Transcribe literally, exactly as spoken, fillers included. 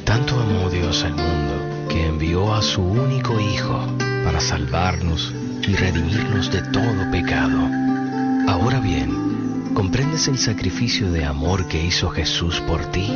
tanto amó Dios al mundo, que envió a su único Hijo para salvarnos y redimirnos de todo pecado. Ahora bien, ¿comprendes el sacrificio de amor que hizo Jesús por ti?